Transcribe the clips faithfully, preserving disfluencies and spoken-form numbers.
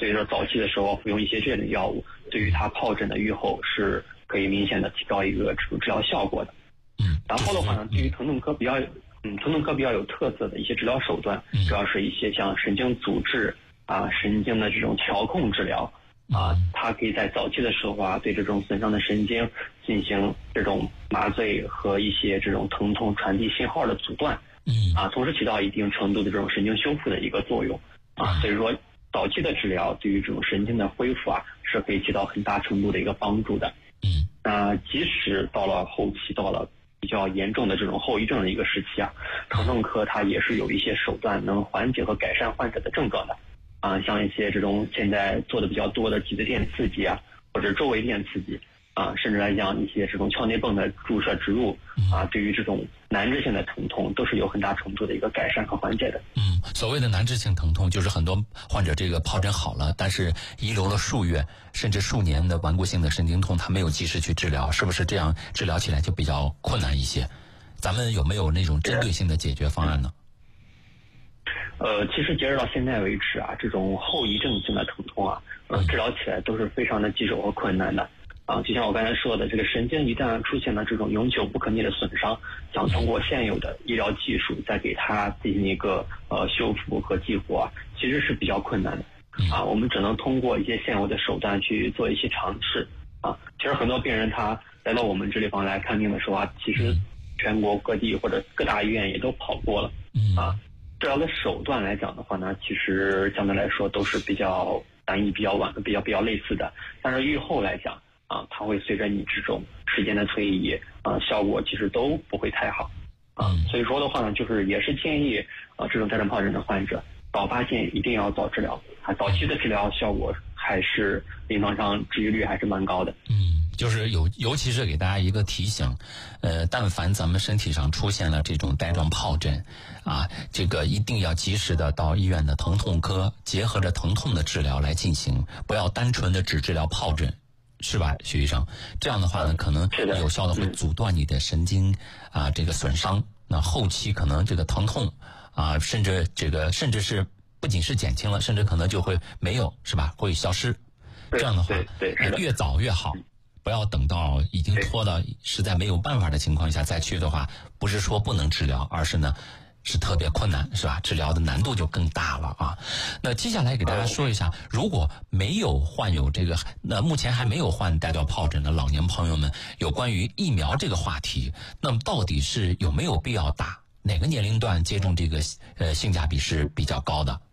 所以说早期的时候服用一些这类的药物，对于它疱疹的预后是可以明显的提高一个治疗效果的。 嗯， 然后的话呢，对于疼痛科比较嗯疼痛科比较有特色的一些治疗手段，主要是一些像神经阻滞啊、神经的这种调控治疗啊，它可以在早期的时候啊，对这种损伤的神经进行这种麻醉和一些这种疼痛传递信号的阻断， 嗯啊，同时起到一定程度的这种神经修复的一个作用啊，所以说早期的治疗对于这种神经的恢复啊，是可以起到很大程度的一个帮助的。 嗯， 那即使到了后期，到了比较严重的这种后遗症的一个时期啊，疼痛科它也是有一些手段能缓解和改善患者的症状的。啊，像一些这种现在做的比较多的极子电刺激啊，或者周围电刺激啊，甚至来讲一些这种鞘内泵的注射植入啊，对于这种难治性的疼痛都是有很大程度的一个改善和缓解的。 嗯，所谓的难治性疼痛，就是很多患者这个疱疹好了，但是遗留了数月甚至数年的顽固性的神经痛，他没有及时去治疗，是不是这样治疗起来就比较困难一些？咱们有没有那种针对性的解决方案呢？ 呃，其实截止到现在为止啊，这种后遗症性的疼痛啊，呃，治疗起来都是非常的棘手和困难的。啊，就像我刚才说的，这个神经一旦出现了这种永久不可逆的损伤，想通过现有的医疗技术再给它进行一个呃修复和激活啊，其实是比较困难的。啊，我们只能通过一些现有的手段去做一些尝试。啊，其实很多病人他来到我们这里方来看病的时候啊，其实全国各地或者各大医院也都跑过了。啊。治疗的手段来讲的话呢，其实相对来说都是比较单一、比较晚、比较比较类似的。但是预后来讲啊，它会随着你这种时间的推移啊，效果其实都不会太好啊。所以说的话呢，就是也是建议啊，这种带状疱疹的患者早发现一定要早治疗啊，早期的治疗效果还是临床上治愈率还是蛮高的。 嗯。就是有，尤其是给大家一个提醒，呃，但凡咱们身体上出现了这种带状疱疹，啊，这个一定要及时的到医院的疼痛科，结合着疼痛的治疗来进行，不要单纯的只治疗疱疹，是吧，徐医生？这样的话呢，可能有效的会阻断你的神经啊这个损伤，那后期可能这个疼痛啊，甚至这个甚至是不仅是减轻了，甚至可能就会没有，是吧？会消失。这样的话， 对对， 越早越好。不要等到已经拖到实在没有办法的情况下再去的话，不是说不能治疗，而是呢是特别困难，是吧？治疗的难度就更大了啊。那接下来给大家说一下，如果没有患有这个，那目前还没有患带状疱疹的老年朋友们，有关于疫苗这个话题，那么到底是有没有必要打？哪个年龄段接种这个呃性价比是比较高的？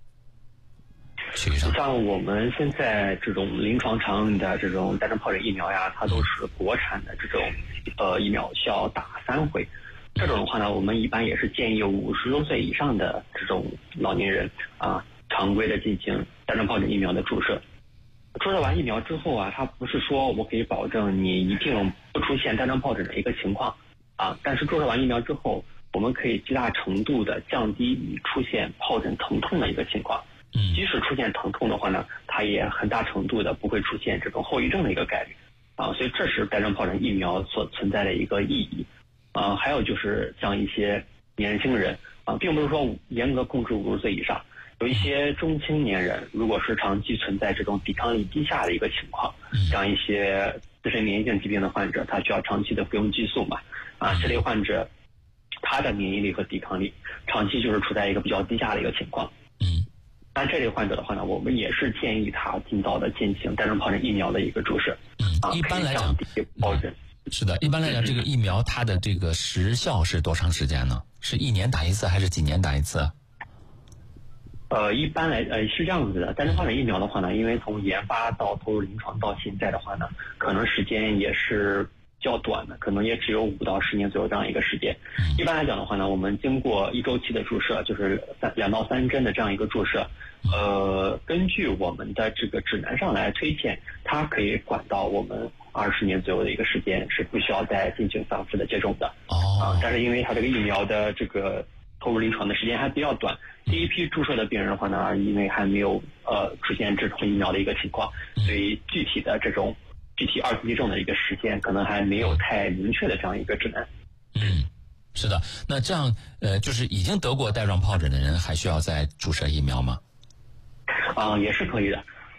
像我们现在这种临床常用的这种带状疱疹疫苗呀，它都是国产的这种呃疫苗，需要打三回。这种的话呢，我们一般也是建议五十多岁以上的这种老年人啊，常规的进行带状疱疹疫苗的注射。注射完疫苗之后啊，它不是说我可以保证你一定不出现带状疱疹的一个情况啊，但是注射完疫苗之后，我们可以极大程度的降低你出现疱疹疼痛的一个情况。即使出现疼痛的话呢，它也很大程度的不会出现这种后遗症的一个概率啊，所以这是带状疱疹疫苗所存在的一个意义啊。还有就是像一些年轻人啊，并不是说严格控制五十岁以上，有一些中青年人，如果是长期存在这种抵抗力低下的一个情况，像一些自身免疫性疾病的患者，他需要长期的服用激素嘛啊，这类患者他的免疫力和抵抗力长期就是处在一个比较低下的一个情况。但这类患者的话呢，我们也是建议他尽早的进行带状疱疹疫苗的一个注射。 嗯，啊、一般来讲，疱疹、嗯、是的，一般来讲，这个疫苗它的这个时效是多长时间呢？是一年打一次还是几年打一次？ 呃，一般来呃是这样子的，带状疱疹疫苗的话呢，因为从研发到投入临床到现在的话呢，可能时间也是较短的，可能也只有五到十年左右这样一个时间。一般来讲的话呢，我们经过一周期的注射，就是三两到三针的这样一个注射，呃，根据我们的这个指南上来推荐，它可以管到我们二十年左右的一个时间，是不需要再进行反复的接种的。 哦， 啊，但是因为它这个疫苗的这个投入临床的时间还比较短，第一批注射的病人的话呢，因为还没有呃出现这种疫苗的一个情况，所以具体的这种具体二次接种的一个时间，可能还没有太明确的这样一个指南。 嗯，是的。那这样呃，就是已经得过带状疱疹的人，还需要再注射疫苗吗？ 啊、呃，也是可以的。